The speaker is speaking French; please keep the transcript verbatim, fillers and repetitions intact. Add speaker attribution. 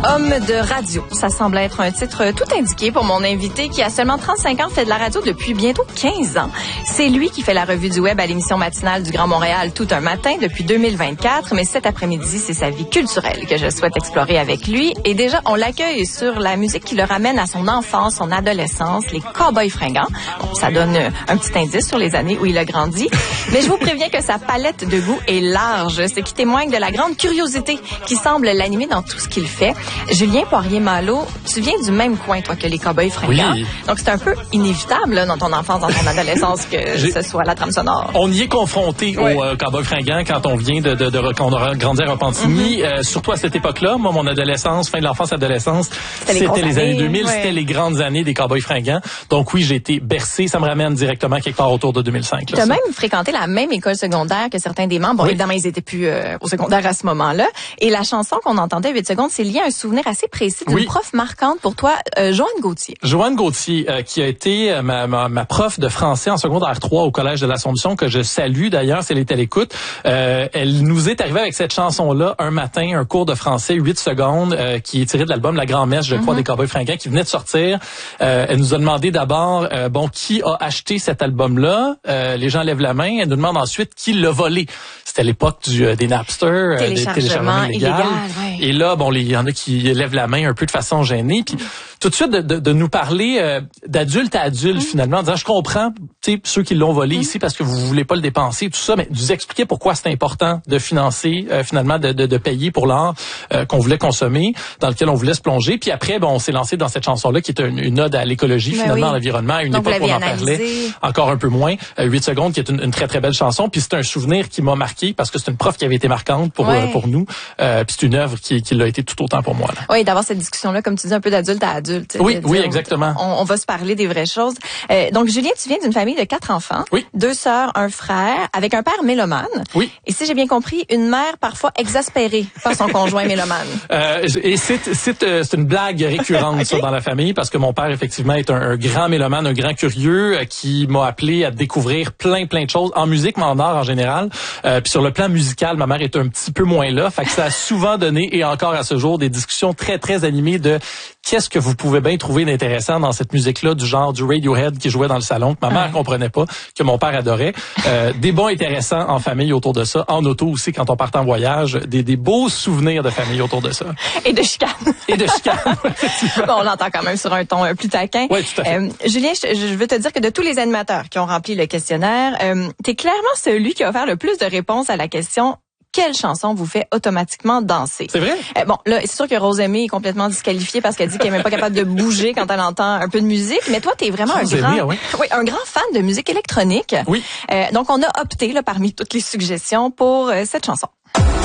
Speaker 1: Homme de radio. Ça semble être un titre tout indiqué pour mon invité qui a seulement trente-cinq ans, fait de la radio depuis bientôt quinze ans. C'est lui qui fait la revue du web à l'émission matinale du Grand Montréal tout un matin depuis deux mille vingt-quatre. Mais cet après-midi, c'est sa vie culturelle que je souhaite explorer avec lui. Et déjà, on l'accueille sur la musique qui le ramène à son enfance, son adolescence, les Cowboys fringants. Bon, ça donne un petit indice sur les années où il a grandi. Mais je vous préviens que sa palette de goût est large, ce qui témoigne de la grande curiosité qui semble l'animer dans tout ce qu'il fait. Julien Poirier-Malo, tu viens du même coin, toi, que les Cowboys fringants.
Speaker 2: Oui.
Speaker 1: Donc, c'est un peu inévitable, là, dans ton enfance, dans ton adolescence, que ce soit la trame sonore.
Speaker 2: On y est confronté
Speaker 1: oui.
Speaker 2: aux euh, Cowboys fringants quand on vient de, de, de, de qu'on a grandi à Repentigny. Mm-hmm. euh, surtout à cette époque-là, moi, mon adolescence, fin de l'enfance, adolescence, c'était, c'était les, les années deux mille, ouais. C'était les grandes années des Cowboys fringants. Donc oui, j'ai été bercé. Ça me ramène directement quelque part autour de deux mille cinq.
Speaker 1: Tu as même fréquenté la même école secondaire que certains des membres. Bon, oui. Évidemment, ils étaient plus euh, au secondaire à ce moment-là. Et la chanson qu'on entendait, huit secondes, c'est lié à un souvenir assez précis d'une oui. prof marquante pour toi, euh, Joanne Gauthier.
Speaker 2: Joanne Gauthier, euh, qui a été euh, ma, ma, ma prof de français en secondaire trois au Collège de l'Assomption, que je salue d'ailleurs, si elle est à l'écoute. Euh, elle nous est arrivée avec cette chanson-là un matin, un cours de français, huit secondes, euh, qui est tiré de l'album La Grand-Messe, je crois, mm-hmm. des Cowboys fringants, qui venait de sortir. Euh, elle nous a demandé d'abord, euh, bon, qui a acheté cet album-là? Euh, les gens lèvent la main. Elle nous demande ensuite qui l'a volé. C'était l'époque du, euh, des Napster, euh, des téléchargements illégaux.
Speaker 1: Illégal, ouais.
Speaker 2: Et là, bon, il y en a qui lèvent la main un peu de façon gênée. Puis tout de suite, de, de, de nous parler euh, d'adulte à adulte, mm. finalement, en disant, je comprends, tu sais, ceux qui l'ont volé mm. ici parce que vous voulez pas le dépenser, tout ça, mais de vous expliquer pourquoi c'est important de financer, euh, finalement, de, de, de payer pour l'art euh, qu'on voulait consommer, dans lequel on voulait se plonger. Puis après, bon, on s'est lancé dans cette chanson-là qui est une, une ode à l'écologie, mais finalement, oui. à l'environnement, à une
Speaker 1: Donc,
Speaker 2: époque où on en parlait encore un peu moins. Euh, huit secondes, qui est une, une très, très belle chanson. Puis c'est un souvenir qui m'a marqué parce que c'est une prof qui avait été marquante pour, ouais. euh, pour nous. Euh, puis c'est une œuvre qui, qui l'a été tout autant pour moi. Là.
Speaker 1: Oui, d'avoir cette discussion-là, comme tu dis, un peu d'adulte à adulte.
Speaker 2: Oui, oui, exactement.
Speaker 1: On, on va se parler des vraies choses. Euh, donc, Julien, tu viens d'une famille de quatre enfants.
Speaker 2: Oui.
Speaker 1: Deux sœurs, un frère, avec un père mélomane.
Speaker 2: Oui.
Speaker 1: Et si j'ai bien compris, une mère parfois exaspérée par son conjoint mélomane.
Speaker 2: Euh, et c'est, c'est, euh, c'est une blague récurrente, okay. ça, dans la famille, parce que mon père, effectivement, est un, un grand mélomane, un grand curieux, euh, qui m'a appelé à découvrir plein, plein de choses, en musique, mais en art en général. Euh, puis sur le plan musical, ma mère est un petit peu moins là. Fait que ça a souvent donné, et encore à ce jour, des discussions très, très animées de qu'est-ce que vous pouvez bien trouver d'intéressant dans cette musique-là, du genre du Radiohead qui jouait dans le salon, que ma mère ouais. comprenait pas, que mon père adorait. Euh, des bons intéressants en famille autour de ça, en auto aussi quand on part en voyage, des, des beaux souvenirs de famille autour de ça.
Speaker 1: Et de chicanes.
Speaker 2: Et de chicanes,
Speaker 1: bon, on l'entend quand même sur un ton plus taquin.
Speaker 2: Oui, tout à fait.
Speaker 1: Euh, Julien, je, je veux te dire que de tous les animateurs qui ont rempli le questionnaire, euh, t'es clairement celui qui a offert le plus de réponses à la question quelle chanson vous fait automatiquement danser?
Speaker 2: C'est vrai?
Speaker 1: Euh, bon, là, c'est sûr que Rosemée est complètement disqualifiée parce qu'elle dit qu'elle est même pas capable de bouger quand elle entend un peu de musique. Mais toi, t'es vraiment
Speaker 2: Rosemée,
Speaker 1: un grand,
Speaker 2: oui.
Speaker 1: oui, un grand fan de musique électronique.
Speaker 2: Oui.
Speaker 1: Euh, donc, on a opté là parmi toutes les suggestions pour euh, cette chanson.